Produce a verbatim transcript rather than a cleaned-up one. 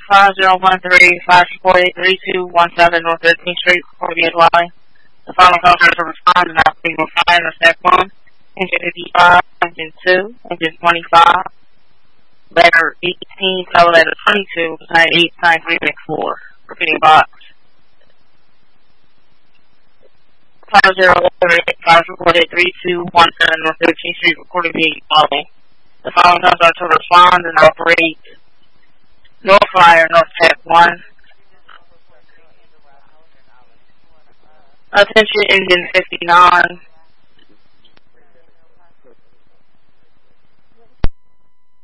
five zero one three five four eight three two one seven North thirteenth Street, Corby, Hawaii. The following calls are to respond and not being refined or step one. Engine fifty-five, engine two, engine twenty-five, letter eighteen, cover letter twenty-two, nine eight nine three six four. Repeating box. five zero one three five four eight three two one seven North thirteenth Street, Corby, Hawaii. The following calls are to respond and operate North Fire, North Tech one. Attention engine fifty-nine,